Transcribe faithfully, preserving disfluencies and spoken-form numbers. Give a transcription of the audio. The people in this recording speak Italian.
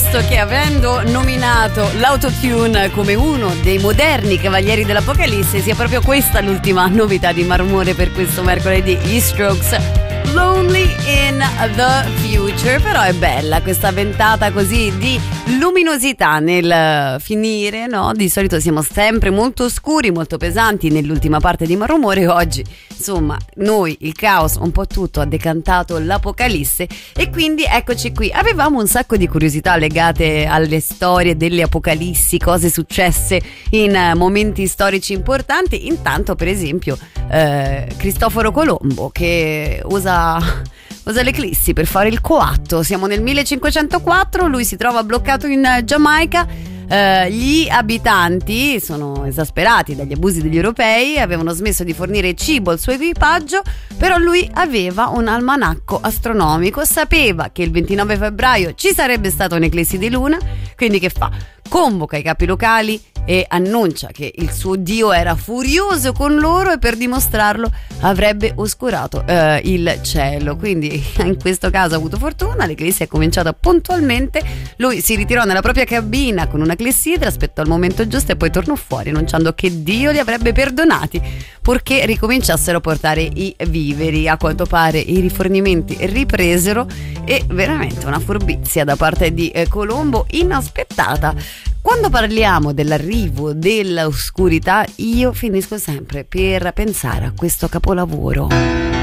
giusto che, avendo nominato l'autotune come uno dei moderni cavalieri dell'Apocalisse, sia proprio questa l'ultima novità di Marmore per questo mercoledì. Gli Strokes, Lonely in the Future. Però è bella questa ventata così di luminosità nel finire, no? Di solito siamo sempre molto scuri, molto pesanti nell'ultima parte di Marmore. Oggi, insomma, noi, il caos, un po' tutto, ha decantato l'Apocalisse e quindi eccoci qui. Avevamo un sacco di curiosità legate alle storie delle Apocalissi, cose successe in momenti storici importanti. Intanto, per esempio, eh, Cristoforo Colombo, che usa usa l'eclissi per fare il coatto. Siamo nel millecinquecentoquattro, lui si trova bloccato in Giamaica. Uh, gli abitanti sono esasperati dagli abusi degli europei, avevano smesso di fornire cibo al suo equipaggio, però lui aveva un almanacco astronomico, sapeva che il ventinove febbraio ci sarebbe stata un'eclissi di luna, quindi che fa? Convoca i capi locali e annuncia che il suo dio era furioso con loro e per dimostrarlo avrebbe oscurato uh, il cielo. Quindi in questo caso ha avuto fortuna, l'eclissi è cominciata puntualmente, lui si ritirò nella propria cabina con una clessidra, aspettò il momento giusto e poi tornò fuori annunciando che Dio li avrebbe perdonati purché ricominciassero a portare i viveri. A quanto pare i rifornimenti ripresero e veramente una furbizia da parte di eh, Colombo inaspettata. Quando parliamo dell'arrivo dell'oscurità, io finisco sempre per pensare a questo capolavoro.